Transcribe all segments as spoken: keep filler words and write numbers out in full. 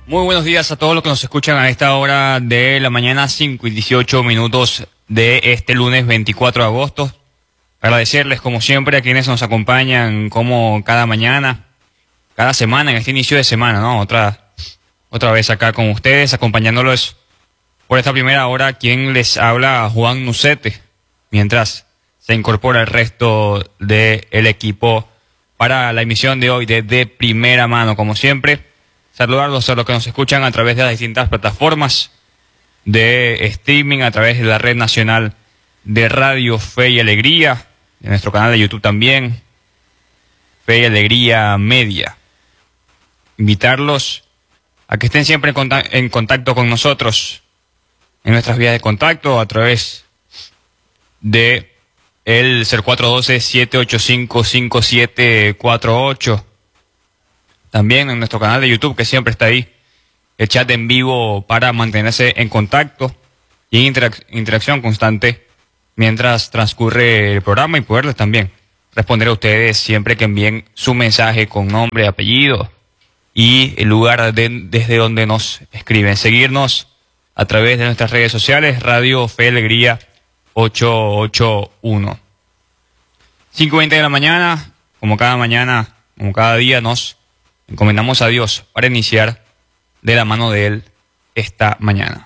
Muy buenos días a todos los que nos escuchan a esta hora de la mañana, cinco y dieciocho minutos de este lunes veinticuatro de agosto. Agradecerles, como siempre, a quienes nos acompañan como cada mañana, cada semana, en este inicio de semana, ¿no? Otra, otra vez acá con ustedes, acompañándolos por esta primera hora. Quien les habla, Juan Nucete, mientras se incorpora el resto del equipo para la emisión de hoy de De Primera Mano, como siempre. Saludarlos a los que nos escuchan a través de las distintas plataformas de streaming, a través de la red nacional de Radio Fe y Alegría, de nuestro canal de YouTube también, Fe y Alegría Media. Invitarlos a que estén siempre en contacto, en contacto con nosotros en nuestras vías de contacto a través de el cero cuatro uno dos, siete ocho cinco, cinco siete cuatro ocho. También en nuestro canal de YouTube, que siempre está ahí, el chat en vivo para mantenerse en contacto y en interac interacción constante mientras transcurre el programa, y poderles también responder a ustedes siempre que envíen su mensaje con nombre, apellido y el lugar de, desde donde nos escriben. Seguirnos a través de nuestras redes sociales, Radio Fe y Alegría ochocientos ochenta y uno. cinco y veinte de la mañana, como cada mañana, como cada día, nos encomendamos a Dios para iniciar de la mano de Él esta mañana.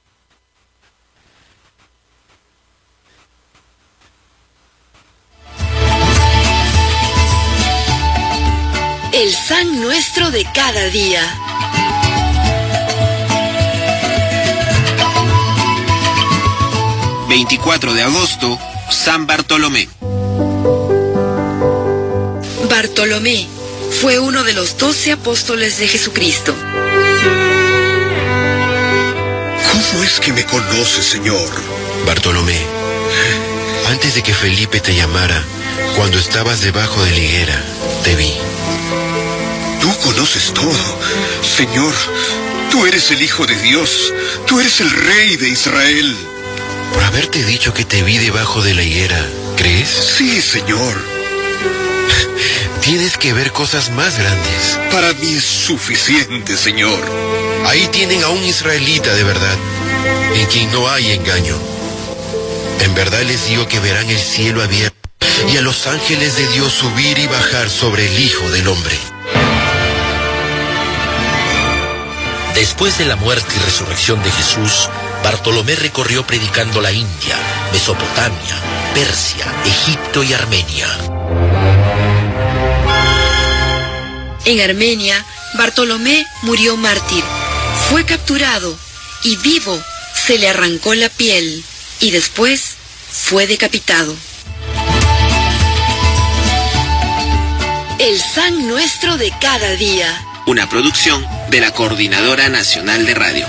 El San Nuestro de cada día. veinticuatro de agosto, San Bartolomé. Bartolomé fue uno de los doce apóstoles de Jesucristo. ¿Cómo es que me conoces, Señor? Bartolomé, antes de que Felipe te llamara, cuando estabas debajo de la higuera, te vi. Tú conoces todo, Señor. Tú eres el Hijo de Dios. Tú eres el Rey de Israel. Por haberte dicho que te vi debajo de la higuera, ¿crees? Sí, Señor. Tienes que ver cosas más grandes. Para mí es suficiente, Señor. Ahí tienen a un israelita de verdad, en quien no hay engaño. En verdad les digo que verán el cielo abierto y a los ángeles de Dios subir y bajar sobre el Hijo del Hombre. Después de la muerte y resurrección de Jesús, Bartolomé recorrió predicando la India, Mesopotamia, Persia, Egipto y Armenia. En Armenia, Bartolomé murió mártir. Fue capturado y vivo se le arrancó la piel y después fue decapitado. El San Nuestro de cada día. Una producción de la Coordinadora Nacional de Radio.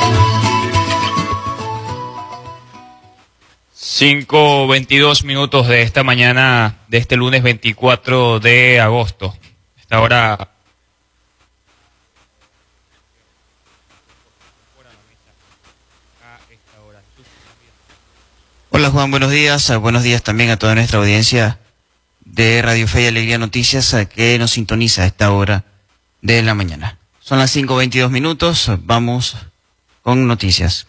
cinco veintidós minutos de esta mañana de este lunes veinticuatro de agosto. Esta hora. Hola Juan, buenos días. Buenos días también a toda nuestra audiencia de Radio Fe y Alegría Noticias que nos sintoniza a esta hora de la mañana. Son las cinco veintidós minutos, vamos con noticias.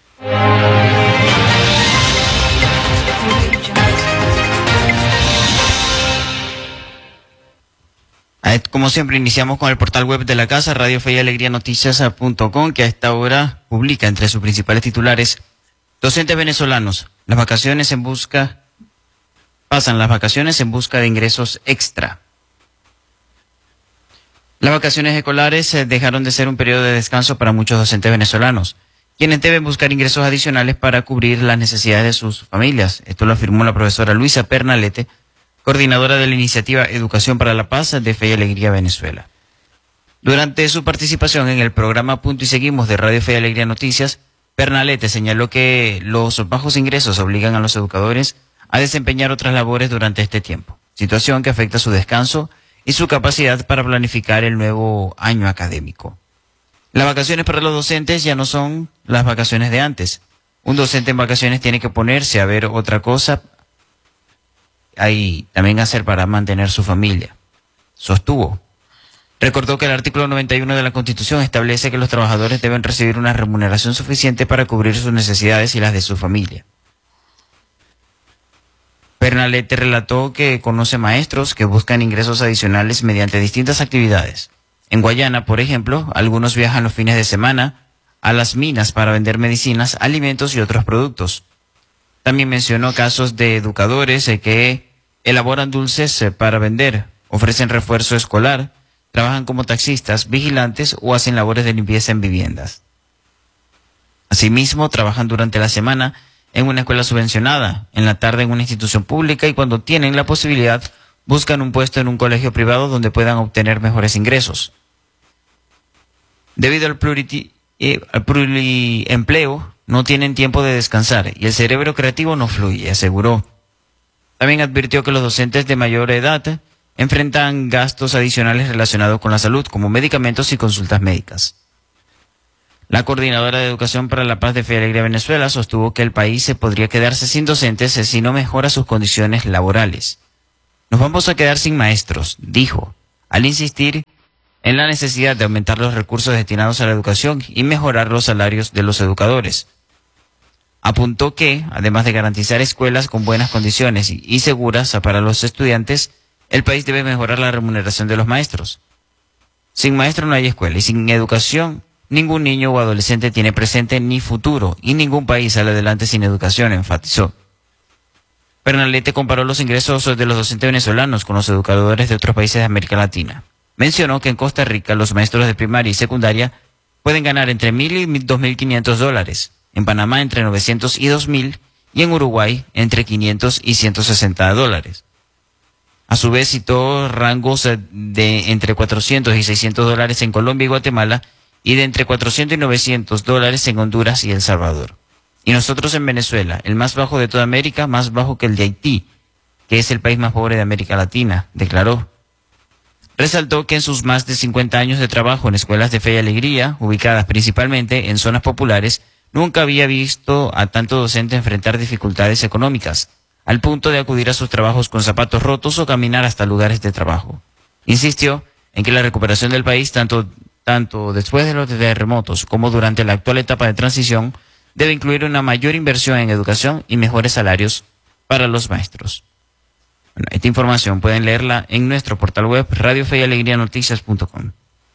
Como siempre, iniciamos con el portal web de la casa, Radio Fe y Alegría Noticias punto com, que a esta hora publica entre sus principales titulares: docentes venezolanos, las vacaciones en busca, pasan las vacaciones en busca de ingresos extra. Las vacaciones escolares dejaron de ser un periodo de descanso para muchos docentes venezolanos, quienes deben buscar ingresos adicionales para cubrir las necesidades de sus familias. Esto lo afirmó la profesora Luisa Pernalete, coordinadora de la iniciativa Educación para la Paz de Fe y Alegría Venezuela. Durante su participación en el programa Punto y Seguimos de Radio Fe y Alegría Noticias, Pernalete señaló que los bajos ingresos obligan a los educadores a desempeñar otras labores durante este tiempo, situación que afecta su descanso y su capacidad para planificar el nuevo año académico. Las vacaciones para los docentes ya no son las vacaciones de antes. Un docente en vacaciones tiene que ponerse a ver otra cosa y también hacer para mantener su familia, sostuvo. Recordó que el artículo noventa y uno de la Constitución establece que los trabajadores deben recibir una remuneración suficiente para cubrir sus necesidades y las de su familia. Pernalete relató que conoce maestros que buscan ingresos adicionales mediante distintas actividades. En Guayana, por ejemplo, algunos viajan los fines de semana a las minas para vender medicinas, alimentos y otros productos. También mencionó casos de educadores que elaboran dulces para vender, ofrecen refuerzo escolar, trabajan como taxistas, vigilantes o hacen labores de limpieza en viviendas. Asimismo, trabajan durante la semana en una escuela subvencionada, en la tarde en una institución pública y cuando tienen la posibilidad buscan un puesto en un colegio privado donde puedan obtener mejores ingresos. Debido al, pluriti, eh, al pluriempleo, no tienen tiempo de descansar y el cerebro creativo no fluye, aseguró. También advirtió que los docentes de mayor edad enfrentan gastos adicionales relacionados con la salud, como medicamentos y consultas médicas. La coordinadora de Educación para la Paz de Fe y Alegría Venezuela sostuvo que el país se podría quedarse sin docentes si no mejora sus condiciones laborales. Nos vamos a quedar sin maestros, dijo, al insistir en la necesidad de aumentar los recursos destinados a la educación y mejorar los salarios de los educadores. Apuntó que, además de garantizar escuelas con buenas condiciones y seguras para los estudiantes, el país debe mejorar la remuneración de los maestros. Sin maestro no hay escuela y sin educación ningún niño o adolescente tiene presente ni futuro y ningún país sale adelante sin educación, enfatizó. Pernalete comparó los ingresos de los docentes venezolanos con los educadores de otros países de América Latina. Mencionó que en Costa Rica los maestros de primaria y secundaria pueden ganar entre mil y dos mil quinientos dólares, en Panamá entre novecientos y dos mil y en Uruguay entre quinientos y ciento sesenta dólares. A su vez citó rangos de entre cuatrocientos y seiscientos dólares en Colombia y Guatemala y de entre cuatrocientos y novecientos dólares en Honduras y El Salvador. Y nosotros en Venezuela, el más bajo de toda América, más bajo que el de Haití, que es el país más pobre de América Latina, declaró. Resaltó que en sus más de cincuenta años de trabajo en escuelas de fe y alegría, ubicadas principalmente en zonas populares, nunca había visto a tanto docente enfrentar dificultades económicas, al punto de acudir a sus trabajos con zapatos rotos o caminar hasta lugares de trabajo. Insistió en que la recuperación del país, tanto, tanto después de los terremotos como durante la actual etapa de transición, debe incluir una mayor inversión en educación y mejores salarios para los maestros. Bueno, esta información pueden leerla en nuestro portal web radio fe y alegría noticias punto com.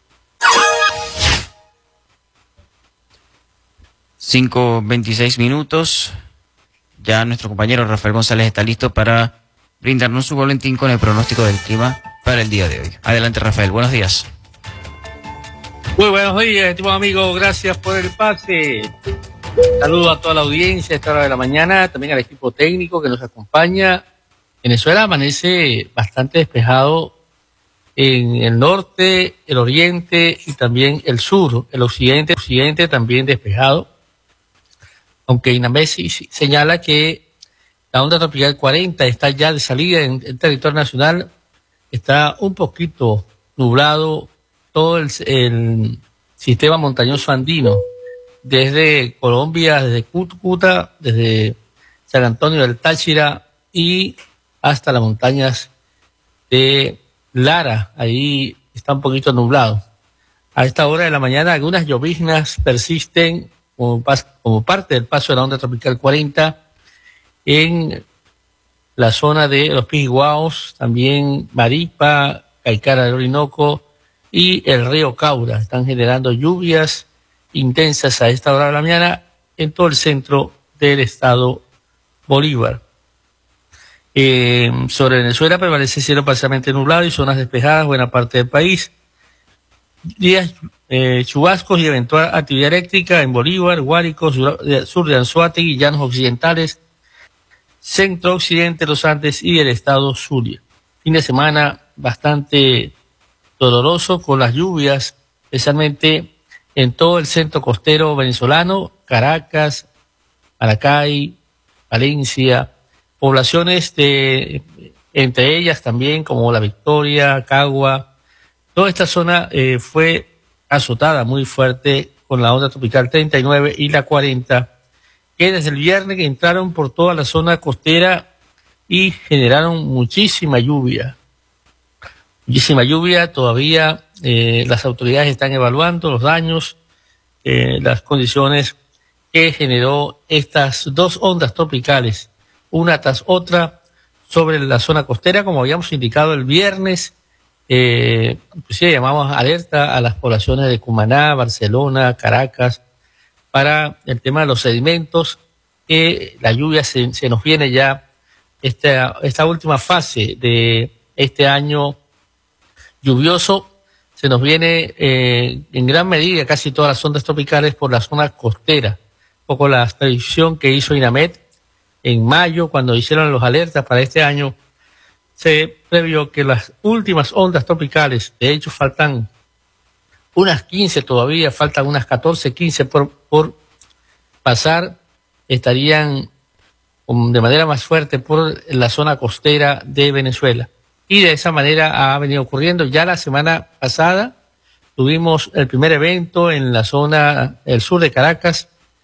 cinco veintiséis minutos. Ya nuestro compañero Rafael González está listo para brindarnos su boletín con el pronóstico del clima para el día de hoy. Adelante, Rafael, buenos días. Muy buenos días, estimado amigo, gracias por el pase. Saludos a toda la audiencia a esta hora de la mañana, también al equipo técnico que nos acompaña. Venezuela amanece bastante despejado en el norte, el oriente y también el sur. El occidente, el occidente también despejado. Aunque INAMESI señala que la onda tropical cuarenta está ya de salida en el territorio nacional, está un poquito nublado todo el, el sistema montañoso andino, desde Colombia, desde Cúcuta, desde San Antonio del Táchira y hasta las montañas de Lara. Ahí está un poquito nublado. A esta hora de la mañana algunas lloviznas persisten como, como parte del paso de la onda tropical cuarenta en la zona de los Pijiguaos, también Maripa, Caicara del Orinoco y el río Caura. Están generando lluvias intensas a esta hora de la mañana en todo el centro del estado Bolívar. Eh, sobre Venezuela permanece cielo parcialmente nublado y zonas despejadas buena parte del país. Días eh, chubascos y eventual actividad eléctrica en Bolívar, Guárico, sur, sur de Anzoátegui, llanos occidentales, centro occidente de los Andes y el estado Zulia. Fin de semana bastante doloroso con las lluvias, especialmente en todo el centro costero venezolano, Caracas, Maracay, Valencia, poblaciones de, entre ellas también como La Victoria, Cagua. Toda esta zona eh, fue azotada muy fuerte con la onda tropical treinta y nueve y la cuarenta, que desde el viernes que entraron por toda la zona costera y generaron muchísima lluvia. Muchísima lluvia, todavía eh, las autoridades están evaluando los daños, eh, las condiciones que generó estas dos ondas tropicales, una tras otra, sobre la zona costera, como habíamos indicado el viernes. Eh, inclusive llamamos alerta a las poblaciones de Cumaná, Barcelona, Caracas, para el tema de los sedimentos, que la lluvia se, se nos viene ya, esta, esta última fase de este año lluvioso, se nos viene eh, en gran medida casi todas las ondas tropicales por la zona costera. Un poco la predicción que hizo INAMET en mayo, cuando hicieron los alertas para este año, se previó que las últimas ondas tropicales, de hecho faltan unas quince todavía, faltan unas catorce, quince por, por pasar, estarían um, de manera más fuerte por la zona costera de Venezuela. Y de esa manera ha venido ocurriendo. Ya la semana pasada tuvimos el primer evento en la zona, el sur de Caracas,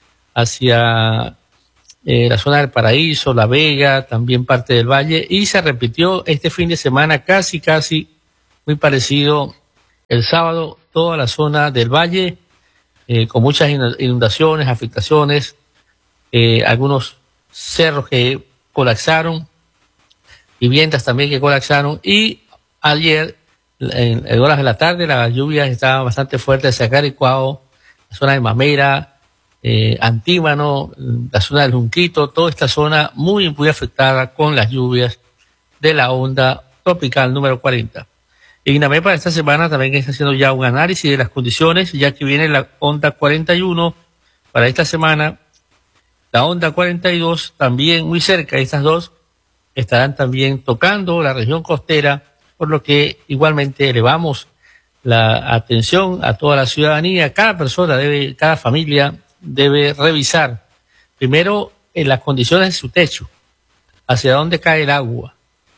hacia eh, la zona del Paraíso, La Vega, también parte del Valle, y se repitió este fin de semana casi, casi muy parecido el sábado, toda la zona del Valle, eh, con muchas inundaciones, afectaciones, eh, algunos cerros que colapsaron, viviendas también que colapsaron, y ayer, en, en horas de la tarde, las lluvias estaban bastante fuertes hacia Caricuao, la zona de Mamera, eh, Antímano, la zona del Junquito, toda esta zona muy, muy afectada con las lluvias de la onda tropical número cuarenta. INAMET para esta semana también está haciendo ya un análisis de las condiciones, ya que viene la onda cuarenta y uno para esta semana, la onda cuarenta y dos también muy cerca, estas dos estarán también tocando la región costera, por lo que igualmente elevamos la atención a toda la ciudadanía. Cada persona debe, cada familia debe revisar primero en las condiciones de su techo, hacia dónde cae el agua.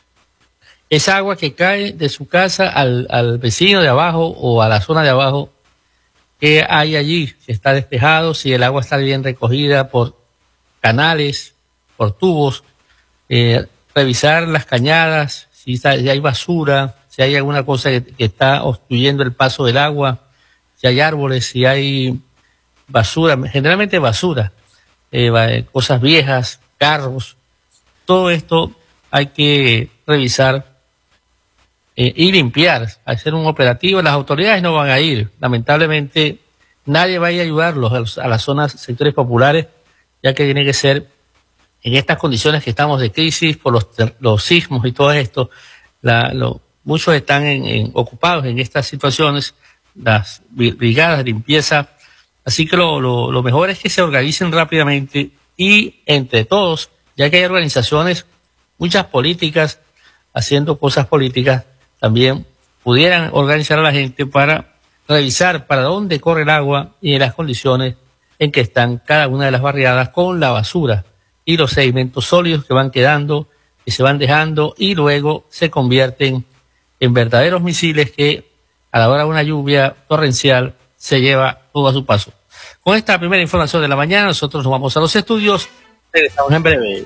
Esa agua que cae de su casa al, al vecino de abajo o a la zona de abajo, ¿qué hay allí? Si está despejado, si el agua está bien recogida por canales, por tubos, eh, revisar las cañadas, si, está, si hay basura, si hay alguna cosa que, que está obstruyendo el paso del agua, si hay árboles, si hay basura, generalmente basura, eh, cosas viejas, carros, todo esto hay que revisar eh, y limpiar, hacer un operativo. Las autoridades no van a ir, lamentablemente nadie va a ir a ayudarlos a, los, a las zonas, sectores populares, ya que tiene que ser en estas condiciones que estamos de crisis por los, los sismos y todo esto. La, lo, muchos están en, en, ocupados en estas situaciones, las brigadas de limpieza, así que lo, lo, lo mejor es que se organicen rápidamente y entre todos, ya que hay organizaciones, muchas políticas, haciendo cosas políticas, también pudieran organizar a la gente para revisar para dónde corre el agua y en las condiciones en que están cada una de las barriadas con la basura y los sedimentos sólidos que van quedando, que se van dejando y luego se convierten en verdaderos misiles que a la hora de una lluvia torrencial se lleva todo a su paso. Con esta primera información de la mañana nosotros nos vamos a los estudios, regresamos en breve.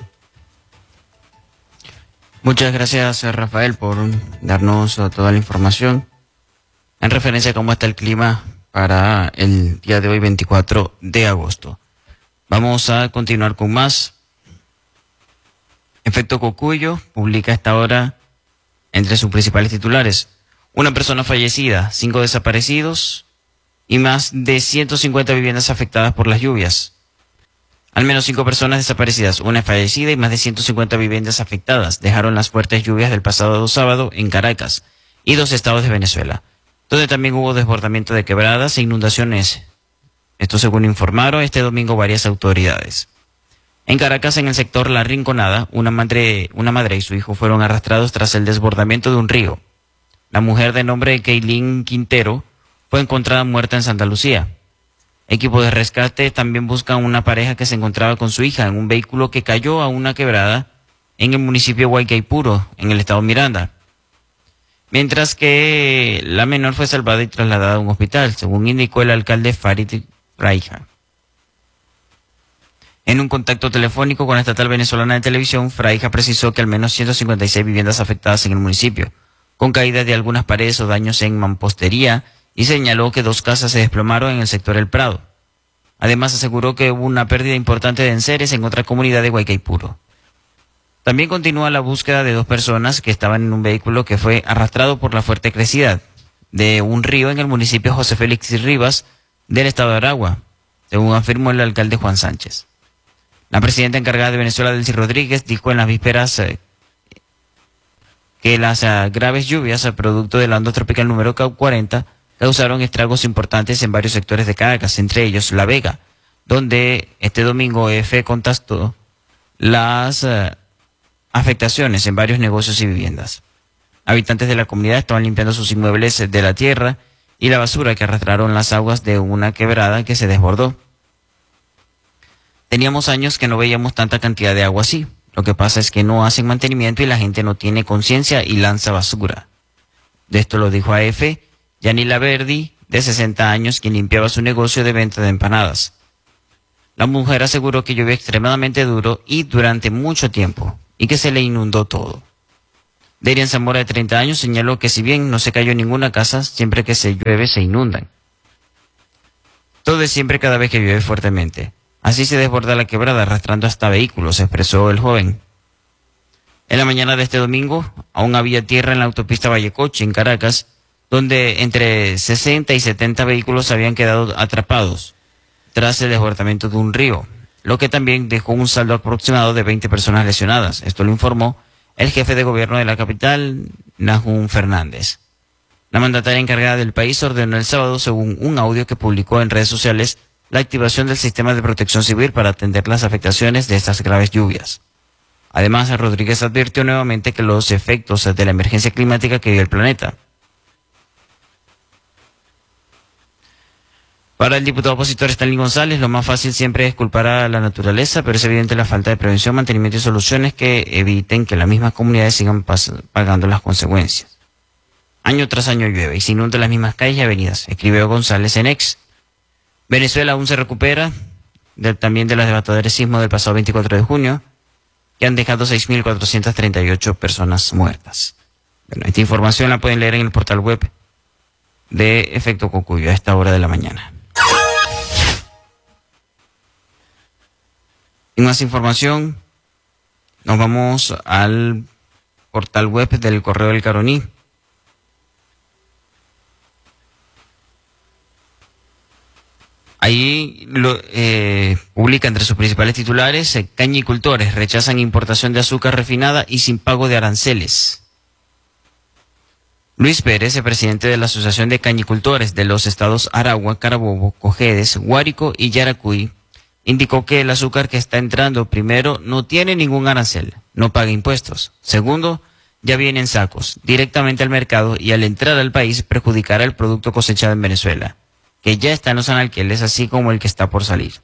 Muchas gracias, Rafael, por darnos toda la información en referencia a cómo está el clima para el día de hoy, veinticuatro de agosto. Vamos a continuar con más. Efecto Cocuyo publica a esta hora entre sus principales titulares: una persona fallecida, cinco desaparecidos y más de ciento cincuenta viviendas afectadas por las lluvias. Al menos cinco personas desaparecidas, una fallecida y más de ciento cincuenta viviendas afectadas dejaron las fuertes lluvias del pasado sábado en Caracas y dos estados de Venezuela, donde también hubo desbordamiento de quebradas e inundaciones. Esto según informaron este domingo varias autoridades. En Caracas, en el sector La Rinconada, una madre, una madre y su hijo fueron arrastrados tras el desbordamiento de un río. La mujer de nombre Keilín Quintero fue encontrada muerta en Santa Lucía. Equipos de rescate también buscan una pareja que se encontraba con su hija en un vehículo que cayó a una quebrada en el municipio de Guaycaipuro, en el estado Miranda. Mientras que la menor fue salvada y trasladada a un hospital, según indicó el alcalde Farid Fraija. En un contacto telefónico con la estatal venezolana de televisión, Fraija precisó que al menos ciento cincuenta y seis viviendas afectadas en el municipio con caídas de algunas paredes o daños en mampostería, y señaló que dos casas se desplomaron en el sector El Prado. Además, aseguró que hubo una pérdida importante de enseres en otra comunidad de Guaycaipuro. También continúa la búsqueda de dos personas que estaban en un vehículo que fue arrastrado por la fuerte crecida de un río en el municipio José Félix Rivas del estado de Aragua, según afirmó el alcalde Juan Sánchez. La presidenta encargada de Venezuela, Delcy Rodríguez, dijo en las vísperas eh, que las eh, graves lluvias, a producto del onda tropical número cuarenta, causaron estragos importantes en varios sectores de Caracas, entre ellos La Vega, donde este domingo E F contestó las eh, afectaciones en varios negocios y viviendas. Habitantes de la comunidad estaban limpiando sus inmuebles de la tierra y la basura que arrastraron las aguas de una quebrada que se desbordó. Teníamos años que no veíamos tanta cantidad de agua así. Lo que pasa es que no hacen mantenimiento y la gente no tiene conciencia y lanza basura. De esto lo dijo a E F Yanila Verdi, de sesenta años, quien limpiaba su negocio de venta de empanadas. La mujer aseguró que llovió extremadamente duro y durante mucho tiempo, y que se le inundó todo. Derian Zamora, de treinta años, señaló que si bien no se cayó en ninguna casa, siempre que se llueve se inundan. Todo es siempre cada vez que llueve fuertemente. Así se desborda la quebrada, arrastrando hasta vehículos, expresó el joven. En la mañana de este domingo, aún había tierra en la autopista Vallecoche, en Caracas, donde entre sesenta y setenta vehículos habían quedado atrapados tras el desbordamiento de un río, lo que también dejó un saldo aproximado de veinte personas lesionadas. Esto lo informó el jefe de gobierno de la capital, Nahum Fernández. La mandataria encargada del país ordenó el sábado, según un audio que publicó en redes sociales, la activación del sistema de protección civil para atender las afectaciones de estas graves lluvias. Además, Rodríguez advirtió nuevamente que los efectos de la emergencia climática que vive el planeta. Para el diputado opositor Stanley González, lo más fácil siempre es culpar a la naturaleza, pero es evidente la falta de prevención, mantenimiento y soluciones que eviten que las mismas comunidades sigan pagando las consecuencias. Año tras año llueve y se inundan las mismas calles y avenidas, escribió González en X. Venezuela aún se recupera del, también de los devastadores sismos del pasado veinticuatro de junio, que han dejado seis mil cuatrocientas treinta y ocho personas muertas. Bueno, esta información la pueden leer en el portal web de Efecto Cocuyo a esta hora de la mañana. Sin más información, nos vamos al portal web del Correo del Caroní. Ahí lo, eh, publica entre sus principales titulares: eh, cañicultores rechazan importación de azúcar refinada y sin pago de aranceles. Luis Pérez, el presidente de la Asociación de Cañicultores de los estados Aragua, Carabobo, Cojedes, Guárico y Yaracuy, indicó que el azúcar que está entrando, primero, no tiene ningún arancel, no paga impuestos. Segundo, ya viene en sacos, directamente al mercado, y al entrar al país perjudicará el producto cosechado en Venezuela, que ya está en los anaqueles, así como el que está por salir.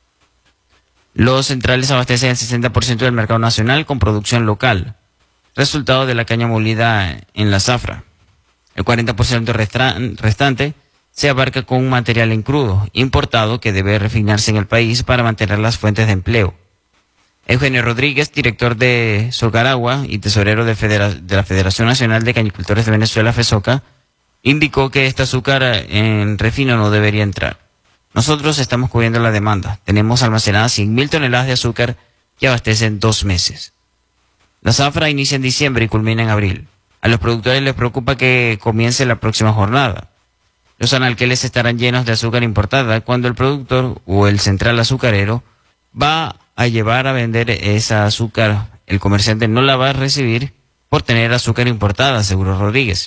Los centrales abastecen el sesenta por ciento del mercado nacional con producción local, resultado de la caña molida en la zafra. El cuarenta por ciento restante se abarca con un material en crudo, importado, que debe refinarse en el país para mantener las fuentes de empleo. Eugenio Rodríguez, director de Socaragua y tesorero de, Federa- de la Federación Nacional de Cañicultores de Venezuela, FESOCA, indicó que este azúcar en refino no debería entrar. Nosotros estamos cubriendo la demanda. Tenemos almacenadas cien mil toneladas de azúcar que abastecen dos meses. La zafra inicia en diciembre y culmina en abril. A los productores les preocupa que comience la próxima jornada. Los anaqueles estarán llenos de azúcar importada cuando el productor o el central azucarero va a llevar a vender esa azúcar. El comerciante no la va a recibir por tener azúcar importada, aseguró Rodríguez.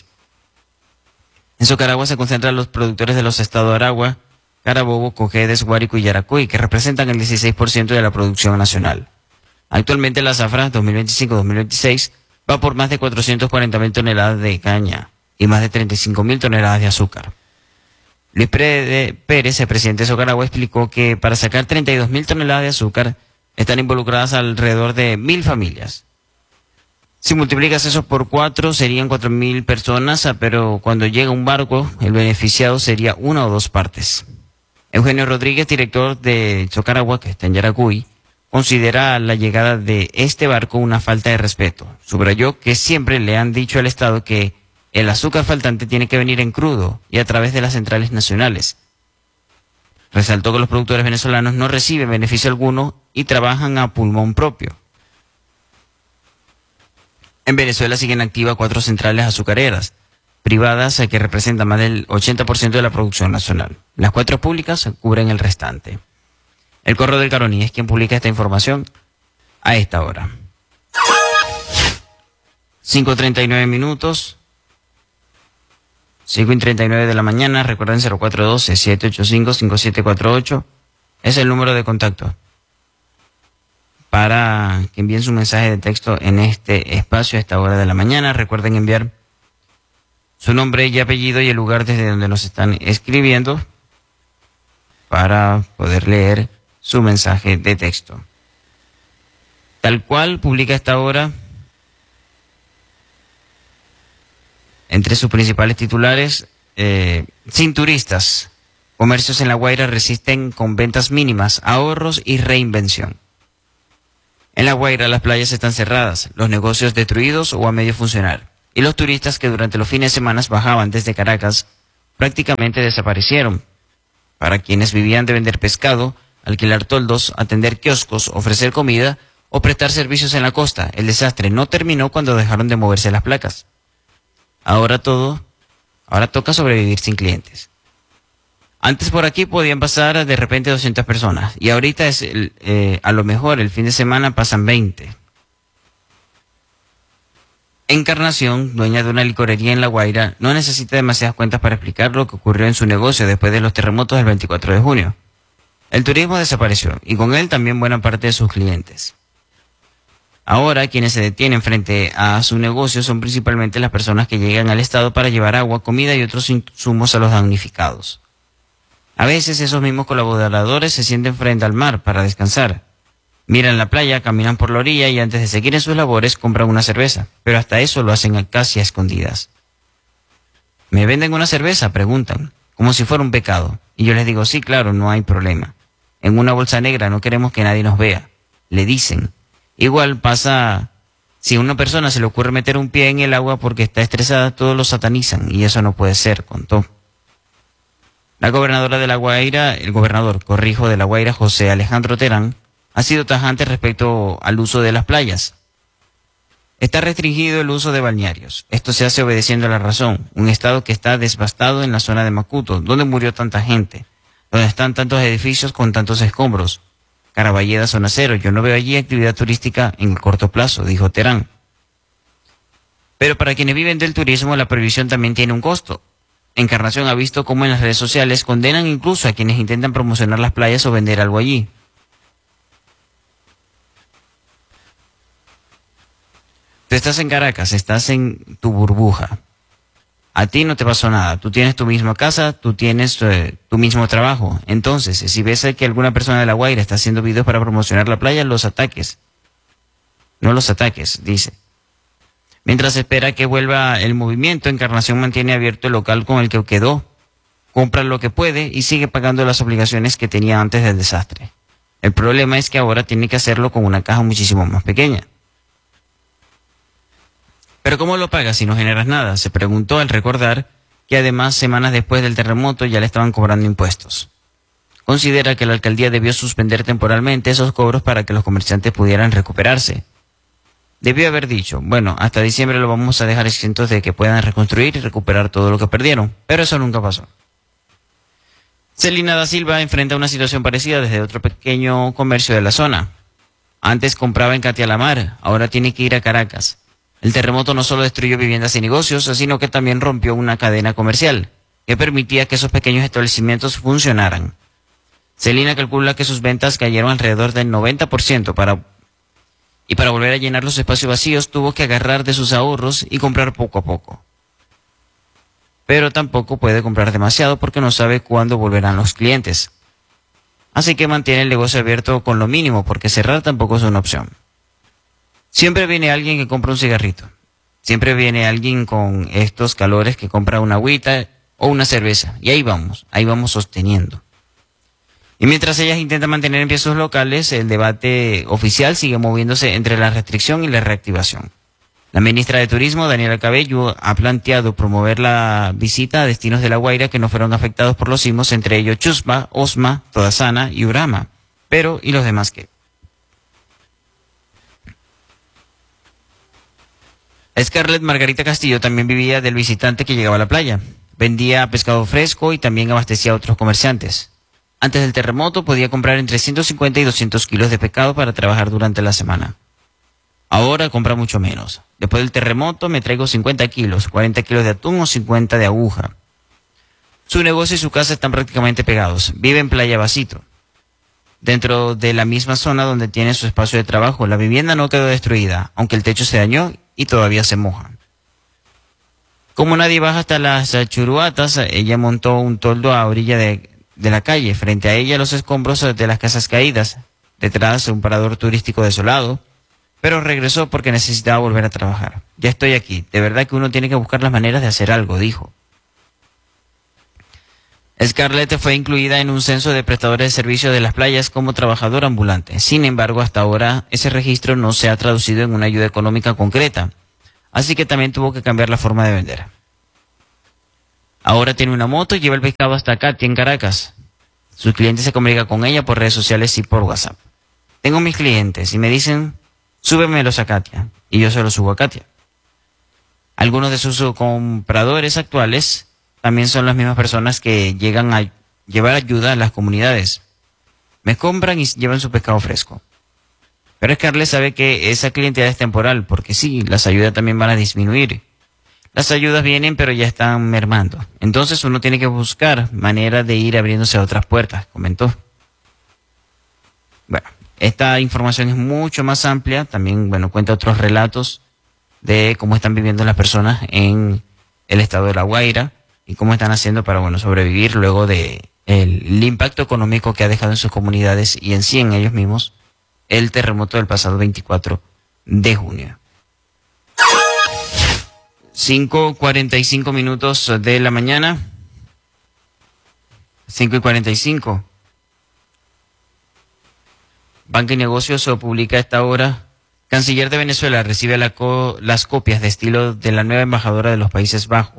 En Socaragua se concentran los productores de los estados de Aragua, Carabobo, Cojedes, Guárico y Yaracuy, que representan el dieciséis por ciento de la producción nacional. Actualmente la zafra dos mil veinticinco dos mil veintiséis va por más de cuatrocientas cuarenta mil toneladas de caña y más de treinta y cinco mil toneladas de azúcar. Luis Pérez, el presidente de Socaragua, explicó que para sacar treinta y dos mil toneladas de azúcar están involucradas alrededor de mil familias. Si multiplicas eso por cuatro, serían cuatro mil personas, pero cuando llega un barco, el beneficiado sería una o dos partes. Eugenio Rodríguez, director de Socaragua, que está en Yaracuy, considera la llegada de este barco una falta de respeto. Subrayó que siempre le han dicho al Estado que el azúcar faltante tiene que venir en crudo y a través de las centrales nacionales. Resaltó que los productores venezolanos no reciben beneficio alguno y trabajan a pulmón propio. En Venezuela siguen activas cuatro centrales azucareras privadas que representan más del ochenta por ciento de la producción nacional. Las cuatro públicas cubren el restante. El Correo del Caroní es quien publica esta información a esta hora. cinco treinta y nueve minutos. cinco y treinta y nueve de la mañana. Recuerden cero cuatro uno dos, siete ocho cinco, cinco siete cuatro ocho. Es el número de contacto para que envíen su mensaje de texto en este espacio a esta hora de la mañana. Recuerden enviar su nombre y apellido y el lugar desde donde nos están escribiendo para poder leer su mensaje de texto. Tal cual publica a esta hora, entre sus principales titulares, eh, sin turistas, comercios en La Guaira resisten con ventas mínimas, ahorros y reinvención. En La Guaira las playas están cerradas, los negocios destruidos o a medio funcionar, y los turistas que durante los fines de semana bajaban desde Caracas prácticamente desaparecieron. Para quienes vivían de vender pescado, alquilar toldos, atender kioscos, ofrecer comida o prestar servicios en la costa, el desastre no terminó cuando dejaron de moverse las placas. Ahora todo, ahora toca sobrevivir sin clientes. Antes por aquí podían pasar de repente doscientas personas y ahorita es el, eh, a lo mejor el fin de semana pasan veinte. Encarnación, dueña de una licorería en La Guaira, no necesita demasiadas cuentas para explicar lo que ocurrió en su negocio después de los terremotos del veinticuatro de junio. El turismo desapareció y con él también buena parte de sus clientes. Ahora quienes se detienen frente a su negocio son principalmente las personas que llegan al estado para llevar agua, comida y otros insumos a los damnificados. A veces esos mismos colaboradores se sienten frente al mar para descansar. Miran la playa, caminan por la orilla y antes de seguir en sus labores compran una cerveza, pero hasta eso lo hacen casi a escondidas. ¿Me venden una cerveza?, preguntan, como si fuera un pecado. Y yo les digo, sí, claro, no hay problema. En una bolsa negra, no queremos que nadie nos vea. Le dicen. Igual pasa, si a una persona se le ocurre meter un pie en el agua porque está estresada, todos lo satanizan y eso no puede ser, contó. La gobernadora de La Guaira, el gobernador, corrijo, de La Guaira, José Alejandro Terán, ha sido tajante respecto al uso de las playas. Está restringido el uso de balnearios. Esto se hace obedeciendo a la razón, un estado que está devastado en la zona de Macuto, donde murió tanta gente, donde están tantos edificios con tantos escombros. Caraballeda, zona cero, yo no veo allí actividad turística en el corto plazo, dijo Terán. Pero para quienes viven del turismo, la prohibición también tiene un costo. Encarnación ha visto cómo en las redes sociales condenan incluso a quienes intentan promocionar las playas o vender algo allí. Tú estás en Caracas, estás en tu burbuja. A ti no te pasó nada. Tú tienes tu misma casa, tú tienes eh, tu mismo trabajo. Entonces, si ves que alguna persona de La Guaira está haciendo videos para promocionar la playa, los ataques. No los ataques, dice. Mientras se espera que vuelva el movimiento, Encarnación mantiene abierto el local con el que quedó. Compra lo que puede y sigue pagando las obligaciones que tenía antes del desastre. El problema es que ahora tiene que hacerlo con una caja muchísimo más pequeña. ¿Pero cómo lo pagas si no generas nada?, se preguntó al recordar que además semanas después del terremoto ya le estaban cobrando impuestos. Considera que la alcaldía debió suspender temporalmente esos cobros para que los comerciantes pudieran recuperarse. Debió haber dicho, bueno, hasta diciembre lo vamos a dejar exentos de que puedan reconstruir y recuperar todo lo que perdieron, pero eso nunca pasó. Celina da Silva enfrenta una situación parecida desde otro pequeño comercio de la zona. Antes compraba en Catialamar, ahora tiene que ir a Caracas. El terremoto no solo destruyó viviendas y negocios, sino que también rompió una cadena comercial que permitía que esos pequeños establecimientos funcionaran. Celina calcula que sus ventas cayeron alrededor del noventa por ciento para, y para volver a llenar los espacios vacíos tuvo que agarrar de sus ahorros y comprar poco a poco. Pero tampoco puede comprar demasiado porque no sabe cuándo volverán los clientes. Así que mantiene el negocio abierto con lo mínimo porque cerrar tampoco es una opción. Siempre viene alguien que compra un cigarrito. Siempre viene alguien con estos calores que compra una agüita o una cerveza. Y ahí vamos, ahí vamos sosteniendo. Y mientras ellas intentan mantener en pie sus locales, el debate oficial sigue moviéndose entre la restricción y la reactivación. La ministra de Turismo, Daniela Cabello, ha planteado promover la visita a destinos de La Guaira que no fueron afectados por los sismos, entre ellos Chusma, Osma, Todasana y Urama. Pero, ¿y los demás qué? Scarlett Margarita Castillo también vivía del visitante que llegaba a la playa. Vendía pescado fresco y también abastecía a otros comerciantes. Antes del terremoto podía comprar entre ciento cincuenta y doscientos kilos de pescado para trabajar durante la semana. Ahora compra mucho menos. Después del terremoto me traigo cincuenta kilos, cuarenta kilos de atún o cincuenta de aguja. Su negocio y su casa están prácticamente pegados. Vive en Playa Basito, dentro de la misma zona donde tiene su espacio de trabajo. La vivienda no quedó destruida, aunque el techo se dañó y todavía se moja. Como nadie baja hasta las Churuatas, ella montó un toldo a orilla de, de la calle. Frente a ella los escombros de las casas caídas. Detrás un parador turístico desolado. Pero regresó porque necesitaba volver a trabajar. Ya estoy aquí. De verdad que uno tiene que buscar las maneras de hacer algo, dijo. Scarlett fue incluida en un censo de prestadores de servicios de las playas como trabajadora ambulante. Sin embargo, hasta ahora ese registro no se ha traducido en una ayuda económica concreta. Así que también tuvo que cambiar la forma de vender. Ahora tiene una moto y lleva el pescado hasta Katia en Caracas. Sus clientes se comunican con ella por redes sociales y por WhatsApp. Tengo mis clientes y me dicen, súbemelos a Katia. Y yo se los subo a Katia. Algunos de sus compradores actuales también son las mismas personas que llegan a llevar ayuda a las comunidades. Me compran y llevan su pescado fresco. Pero Scarlett sabe que esa clientela es temporal, porque sí, las ayudas también van a disminuir. Las ayudas vienen, pero ya están mermando. Entonces uno tiene que buscar manera de ir abriéndose a otras puertas, comentó. Bueno, esta información es mucho más amplia. También, bueno, cuenta otros relatos de cómo están viviendo las personas en el estado de La Guaira y cómo están haciendo para, bueno, sobrevivir luego de el, el impacto económico que ha dejado en sus comunidades y en sí en ellos mismos el terremoto del pasado veinticuatro de junio. cinco cuarenta y cinco minutos de la mañana. cinco y cuarenta y cinco. Banca y Negocios publica a esta hora. Canciller de Venezuela recibe la co las copias de estilo de la nueva embajadora de los Países Bajos.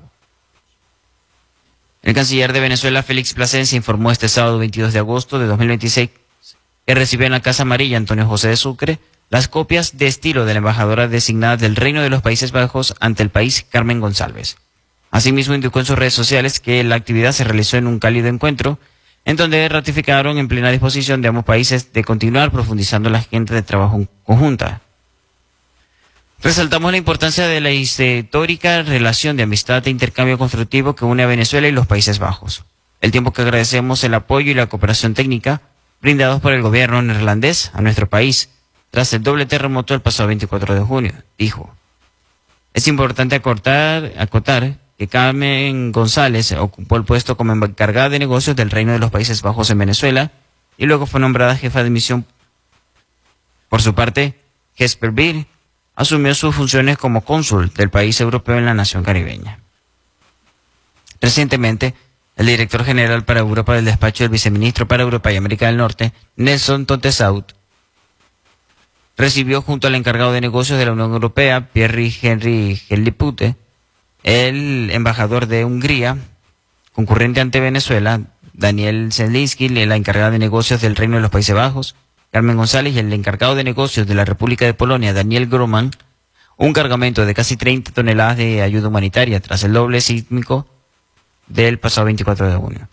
El canciller de Venezuela, Félix Plasencia, informó este sábado veintidós de agosto de dos mil veintiséis que recibió en la Casa Amarilla, Antonio José de Sucre, las copias de estilo de la embajadora designada del Reino de los Países Bajos ante el país, Carmen González. Asimismo, indicó en sus redes sociales que la actividad se realizó en un cálido encuentro, en donde ratificaron en plena disposición de ambos países de continuar profundizando la agenda de trabajo conjunta. Resaltamos la importancia de la histórica relación de amistad e intercambio constructivo que une a Venezuela y los Países Bajos. El tiempo que agradecemos el apoyo y la cooperación técnica brindados por el gobierno neerlandés a nuestro país tras el doble terremoto del pasado veinticuatro de junio, dijo. Es importante acotar, acotar que Carmen González ocupó el puesto como encargada de negocios del Reino de los Países Bajos en Venezuela y luego fue nombrada jefa de misión. Por su parte, Jesper Beer asumió sus funciones como cónsul del país europeo en la nación caribeña. Recientemente, el director general para Europa del despacho del viceministro para Europa y América del Norte, Nelson Tontesaut, recibió junto al encargado de negocios de la Unión Europea, Pierre Henry Gelipute, el embajador de Hungría, concurrente ante Venezuela, Daniel Zelinsky, la encargada de negocios del Reino de los Países Bajos, Carmen González, y el encargado de negocios de la República de Polonia, Daniel Groman, un cargamento de casi treinta toneladas de ayuda humanitaria tras el doble sísmico del pasado veinticuatro de junio.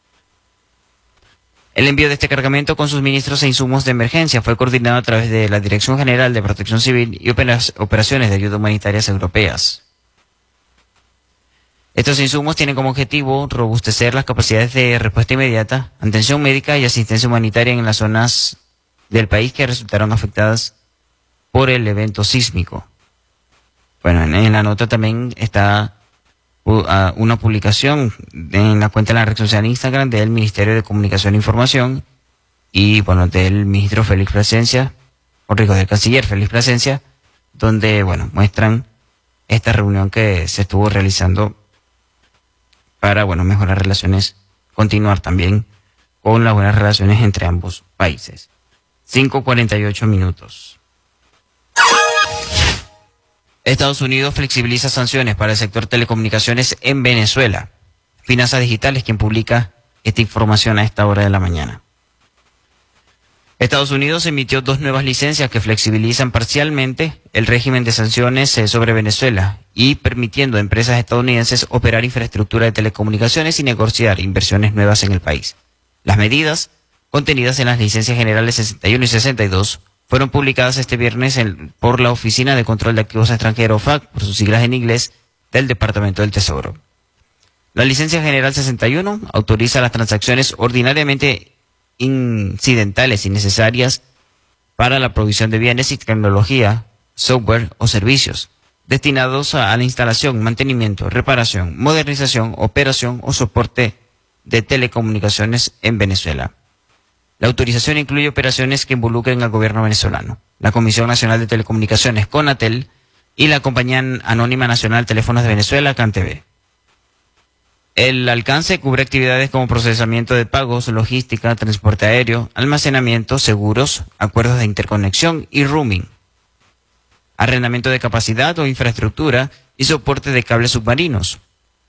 El envío de este cargamento con sus ministros e insumos de emergencia fue coordinado a través de la Dirección General de Protección Civil y Operaciones de Ayuda Humanitarias Europeas. Estos insumos tienen como objetivo robustecer las capacidades de respuesta inmediata, atención médica y asistencia humanitaria en las zonas del país que resultaron afectadas por el evento sísmico. Bueno, en, en la nota también está uh, uh, una publicación en la cuenta de la red social Instagram del Ministerio de Comunicación e Información y, bueno, del ministro Félix Plasencia, o rico del canciller Félix Plasencia, donde, bueno, muestran esta reunión que se estuvo realizando para, bueno, mejorar relaciones, continuar también con las buenas relaciones entre ambos países. cinco cuarenta y ocho minutos. Estados Unidos flexibiliza sanciones para el sector telecomunicaciones en Venezuela. Finanzas Digitales, quien publica esta información a esta hora de la mañana. Estados Unidos emitió dos nuevas licencias que flexibilizan parcialmente el régimen de sanciones sobre Venezuela y permitiendo a empresas estadounidenses operar infraestructura de telecomunicaciones y negociar inversiones nuevas en el país. Las medidas, contenidas en las licencias generales sesenta y uno y sesenta y dos, fueron publicadas este viernes en, por la Oficina de Control de Activos Extranjeros, O F A C, por sus siglas en inglés, del Departamento del Tesoro. La licencia general sesenta y uno autoriza las transacciones ordinariamente incidentales y necesarias para la provisión de bienes y tecnología, software o servicios destinados a la instalación, mantenimiento, reparación, modernización, operación o soporte de telecomunicaciones en Venezuela. La autorización incluye operaciones que involucren al gobierno venezolano, la Comisión Nacional de Telecomunicaciones, CONATEL, y la Compañía Anónima Nacional de Teléfonos de Venezuela, CANTV. El alcance cubre actividades como procesamiento de pagos, logística, transporte aéreo, almacenamiento, seguros, acuerdos de interconexión y roaming, arrendamiento de capacidad o infraestructura y soporte de cables submarinos.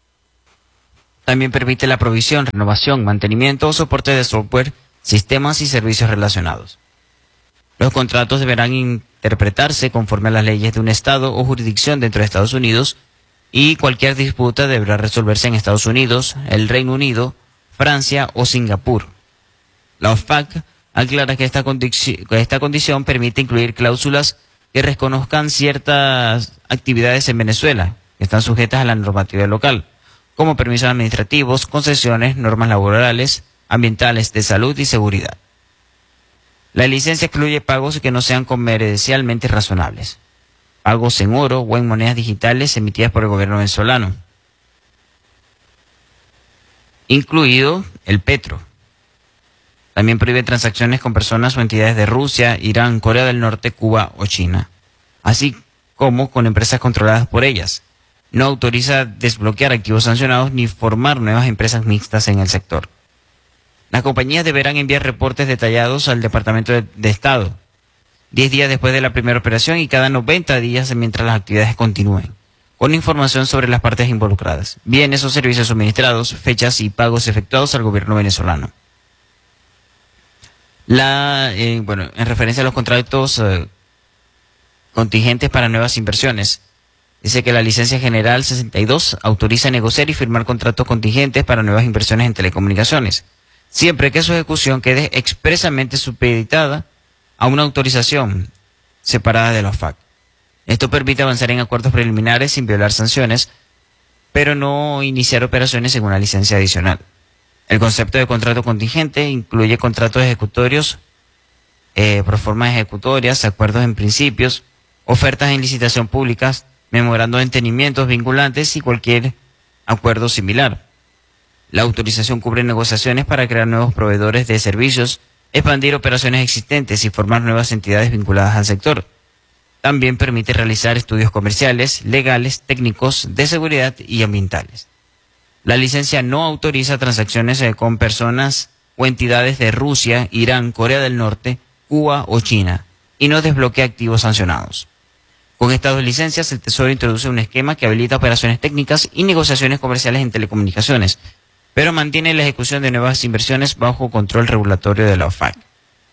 También permite la provisión, renovación, mantenimiento o soporte de software, sistemas y servicios relacionados. Los contratos deberán interpretarse conforme a las leyes de un Estado o jurisdicción dentro de Estados Unidos, y cualquier disputa deberá resolverse en Estados Unidos, el Reino Unido, Francia o Singapur. La O F A C aclara que esta, condici- que esta condición permite incluir cláusulas que reconozcan ciertas actividades en Venezuela, que están sujetas a la normativa local, como permisos administrativos, concesiones, normas laborales, ambientales, de salud y seguridad. La licencia excluye pagos que no sean comercialmente razonables, pagos en oro o en monedas digitales emitidas por el gobierno venezolano, incluido el petro. También prohíbe transacciones con personas o entidades de Rusia, Irán, Corea del Norte, Cuba o China, así como con empresas controladas por ellas. No autoriza desbloquear activos sancionados ni formar nuevas empresas mixtas en el sector. Las compañías deberán enviar reportes detallados al Departamento de, de Estado, diez días después de la primera operación y cada noventa días mientras las actividades continúen, con información sobre las partes involucradas, bienes o servicios suministrados, fechas y pagos efectuados al gobierno venezolano. La, eh, bueno, en referencia a los contratos eh, contingentes para nuevas inversiones, dice que la licencia general sesenta y dos autoriza negociar y firmar contratos contingentes para nuevas inversiones en telecomunicaciones, siempre que su ejecución quede expresamente supeditada a una autorización separada de la O F A C. Esto permite avanzar en acuerdos preliminares sin violar sanciones, pero no iniciar operaciones en una licencia adicional. El concepto de contrato contingente incluye contratos ejecutorios, eh, proformas ejecutorias, acuerdos en principios, ofertas en licitación públicas, memorando de entendimientos vinculantes y cualquier acuerdo similar. La autorización cubre negociaciones para crear nuevos proveedores de servicios, expandir operaciones existentes y formar nuevas entidades vinculadas al sector. También permite realizar estudios comerciales, legales, técnicos, de seguridad y ambientales. La licencia no autoriza transacciones con personas o entidades de Rusia, Irán, Corea del Norte, Cuba o China y no desbloquea activos sancionados. Con estas dos licencias, el Tesoro introduce un esquema que habilita operaciones técnicas y negociaciones comerciales en telecomunicaciones, pero mantiene la ejecución de nuevas inversiones bajo control regulatorio de la O F A C.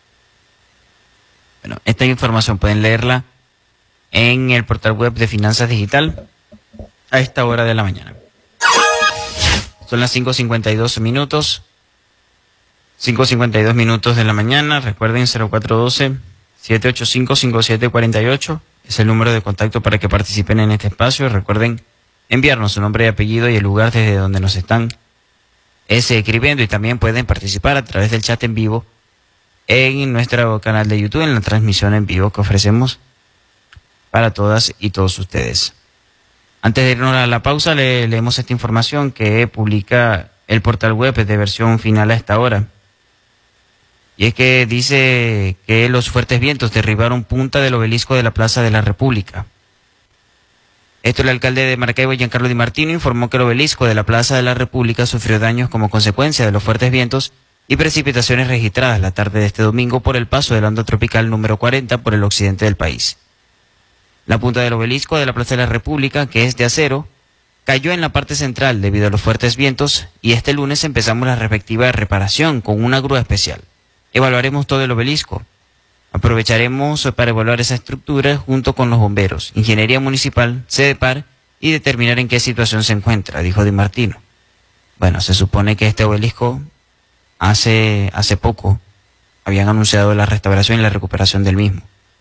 Bueno, esta información pueden leerla en el portal web de Finanzas Digital a esta hora de la mañana. Son las cinco cincuenta y dos minutos. cinco cincuenta y dos minutos de la mañana. Recuerden, cero cuatro uno dos, siete ocho cinco, cinco siete cuatro ocho es el número de contacto para que participen en este espacio. Recuerden enviarnos su nombre y apellido y el lugar desde donde nos están escribiendo, y también pueden participar a través del chat en vivo en nuestro canal de YouTube, en la transmisión en vivo que ofrecemos para todas y todos ustedes. Antes de irnos a la pausa, le, leemos esta información que publica el portal web de versión final a esta hora. Y es que dice que los fuertes vientos derribaron punta del obelisco de la Plaza de la República. Esto, el alcalde de Maracaibo, Giancarlo Di Martino, informó que el obelisco de la Plaza de la República sufrió daños como consecuencia de los fuertes vientos y precipitaciones registradas la tarde de este domingo por el paso de la onda tropical número cuarenta por el occidente del país. La punta del obelisco de la Plaza de la República, que es de acero, cayó en la parte central debido a los fuertes vientos y este lunes empezamos la respectiva reparación con una grúa especial. Evaluaremos todo el obelisco. Aprovecharemos para evaluar esa estructura junto con los bomberos, Ingeniería Municipal, CEDEPAR y determinar en qué situación se encuentra, dijo Di Martino. Bueno, se supone que este obelisco hace, hace poco habían anunciado la restauración y la recuperación del mismo.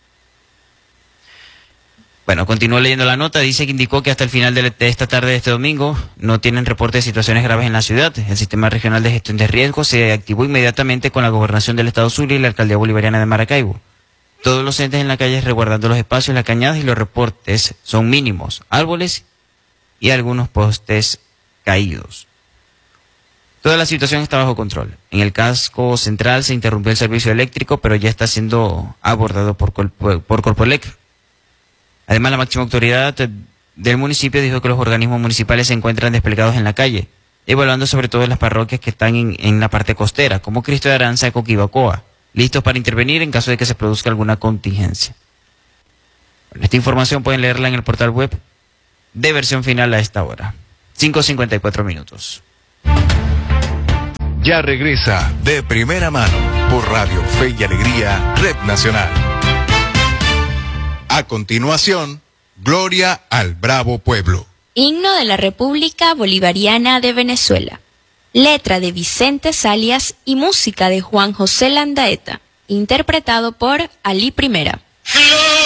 Bueno, continúo leyendo la nota. Dice que indicó que hasta el final de esta tarde de este domingo no tienen reporte de situaciones graves en la ciudad. El Sistema Regional de Gestión de Riesgos se activó inmediatamente con la Gobernación del Estado Zulia y la Alcaldía Bolivariana de Maracaibo. Todos los entes en la calle resguardando los espacios, las cañadas y los reportes son mínimos. Árboles y algunos postes caídos. Toda la situación está bajo control. En el casco central se interrumpió el servicio eléctrico, pero ya está siendo abordado por, Colpo, por Corpoelec. Además, la máxima autoridad del municipio dijo que los organismos municipales se encuentran desplegados en la calle, evaluando sobre todo las parroquias que están en, en la parte costera, como Cristo de Aranza y Coquibacoa, listos para intervenir en caso de que se produzca alguna contingencia. Bueno, esta información pueden leerla en el portal web de Versión Final a esta hora. cinco cincuenta y cuatro minutos. Ya regresa De Primera Mano por Radio Fe y Alegría, Red Nacional. A continuación, Gloria al Bravo Pueblo. Himno de la República Bolivariana de Venezuela. Letra de Vicente Salias y música de Juan José Landaeta. Interpretado por Ali Primera.